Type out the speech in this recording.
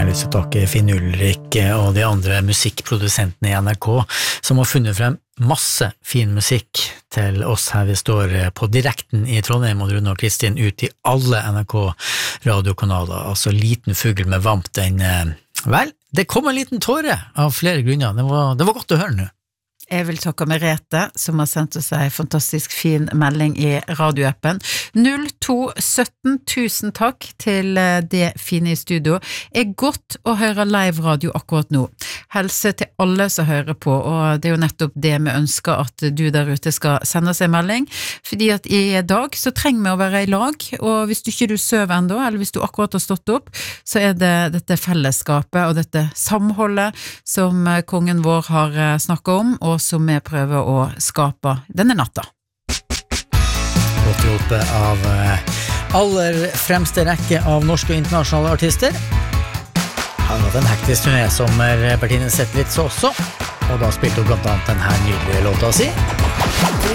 Jeg har lyst til å takke Finn Ulrik og de andre musikkprodusentene I NRK som har funnet frem masse fin musikk til oss her vi står på direkten I Trondheim og Rune og Kristin ut I alle NRK radiokanaler, altså Liten fugl med vamp den, vel, det kom en liten tåre av flere grunner, det var godt å høre nå. Jeg vil takke Merete, som har sendt oss en fantastisk fin melding I radioappen. 0217, tusen takk til det fine I studio. Godt å høre live radio akkurat nå. Helse til alle som hører på, og det jo nettopp det vi ønsker at du der ute skal sende oss en melding, fordi at I dag så trenger vi å være I lag, og hvis du ikke søver enda, eller hvis du akkurat har stått opp, så det dette fellesskapet og dette samholdet som kongen vår har snakket om, og som vi prøver å skape denne natta. Godt ropet av aller fremste rekke av norske og internasjonale artister. Han hadde en hektisk turné som Bertine Zetlitz også, og da spilte hun blant annet denne nydelige låta si.